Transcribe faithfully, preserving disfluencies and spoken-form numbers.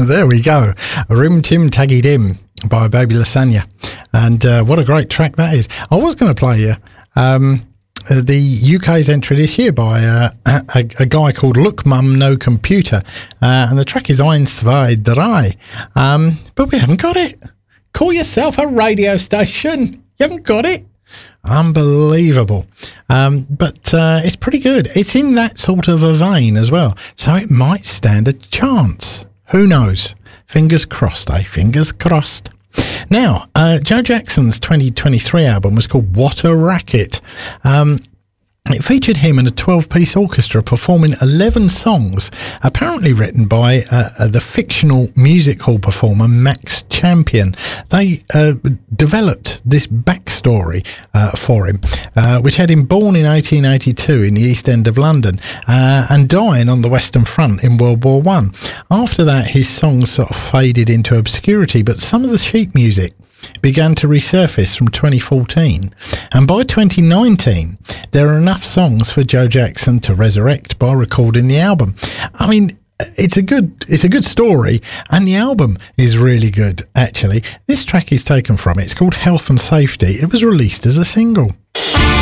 There we go. Rim Tim Taggy Dim by Baby Lasagna. And uh, what a great track that is. I was going to play you um, the U K's entry this year by uh, a, a guy called Look Mum No Computer. Uh, and the track is Eins, zwei, drei. Um, but we haven't got it. Call yourself a radio station. You haven't got it. Unbelievable. Um, but uh, it's pretty good. It's in that sort of a vein as well. So it might stand a chance. Who knows? Fingers crossed, eh? Fingers crossed. Now, uh, Joe Jackson's twenty twenty-three album was called What a Racket. Um, It featured him and a twelve-piece orchestra performing eleven songs, apparently written by uh, the fictional music hall performer Max Champion. They uh, developed this backstory uh, for him, uh, which had him born in eighteen eighty-two in the East End of London uh, and dying on the Western Front in World War One. After that, his songs sort of faded into obscurity, but some of the sheet music began to resurface from twenty fourteen, and by twenty nineteen there are enough songs for Joe Jackson to resurrect by recording the album. I mean, it's a good it's a good story, and the album is really good actually. This track is taken from it. It's called Health and Safety. It was released as a single.